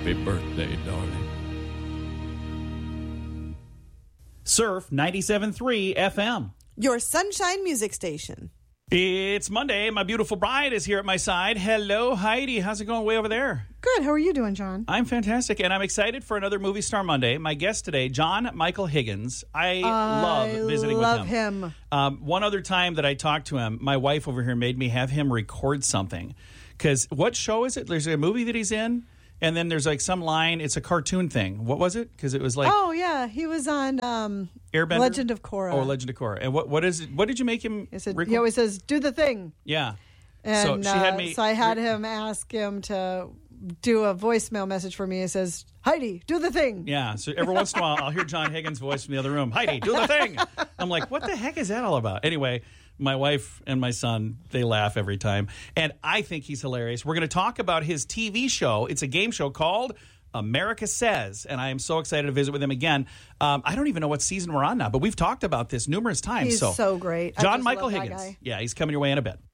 Happy birthday, darling. Surf 97.3 FM. Your sunshine music station. It's Monday. My beautiful bride is here at my side. Hello, Heidi. How's it going way over there? Good. How are you doing, John? I'm fantastic, and I'm excited for another Movie Star Monday. My guest today, John Michael Higgins. I love visiting with him. One other time that I talked to him, my wife over here made me have him record something. Because what show is it? There's a movie that he's in, and then there's like some line. It's a cartoon thing. What was it? Because it was like... Oh, yeah. He was on Airbender? Legend of Korra. Oh, Legend of Korra. And what is it? What did you make him record? He always says, do the thing. Yeah. And so she had me... So I had him ask him to do a voicemail message for me. It says, Heidi, do the thing. Yeah. So every once in a while, I'll hear John Higgins' voice from the other room. Heidi, do the thing. I'm like, what the heck is that all about? Anyway... My wife and my son, they laugh every time. And I think he's hilarious. We're going to talk about his TV show. It's a game show called America Says. And I am so excited to visit with him again. I don't even know what season we're on now, but we've talked about this numerous times. He's so great. John Michael Higgins. Yeah, he's coming your way in a bit.